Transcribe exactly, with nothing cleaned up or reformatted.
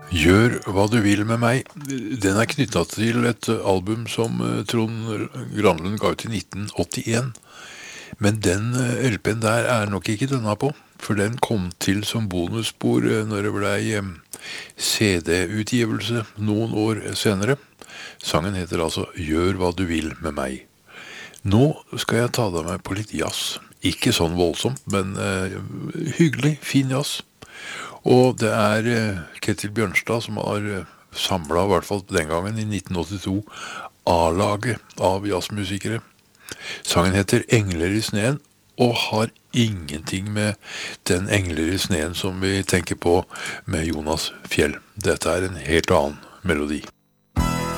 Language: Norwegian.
Gjør hva du vil med meg. Den er knyttet til et album som eh, Trond Granlund ga ut i nitten åttien. Men den eh, L P-en der er nok ikke denne på, for den kom til som bonusspor eh, når det ble eh, C D-utgivelse noen år senere. Sangen heter altså Gjør hva du vil med meg. Nå skal jeg ta deg med på litt jazz. Ikke sånn voldsomt, men eh, hyggelig, fin jazz. Og det er eh, Ketil Bjørnstad som har eh, samlet, i hvert fall den gangen i nitten åttito, A-laget av jazzmusikere. Sangen heter Engler i sneen, og har ingenting med den Engler i sneen som vi tenker på med Jonas Fjell. Dette er en helt annen melodi.